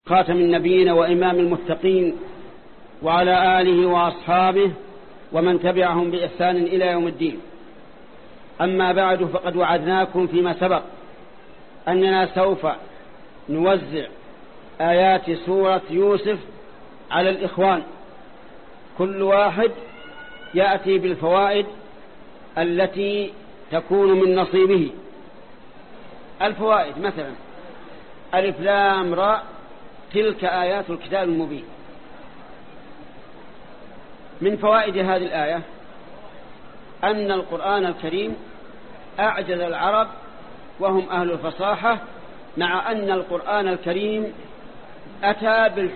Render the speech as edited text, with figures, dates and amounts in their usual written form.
خاتم النبيين وإمام المتقين، وعلى آله وأصحابه ومن تبعهم بإحسان إلى يوم الدين. أما بعد، فقد وعدناكم فيما سبق أننا سوف نوزع آيات سورة يوسف على الإخوان، كل واحد يأتي بالفوائد التي تكون من نصيبه. الفوائد مثلا: ألف لام راء تلك آيات الكتاب المبين. من فوائد هذه الآية أن القرآن الكريم أعجز العرب وهم أهل الفصاحة، مع أن القرآن الكريم أتى